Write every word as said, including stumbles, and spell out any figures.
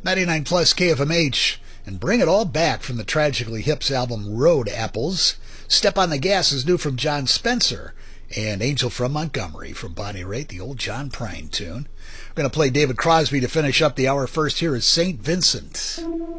ninety-nine plus K F M H, and bring it all back from the Tragically Hip's album Road Apples. Step on the Gas is new from John Spencer, and Angel from Montgomery from Bonnie Raitt, the old John Prine tune. We're going to play David Crosby to finish up the hour. First, here is Saint Vincent.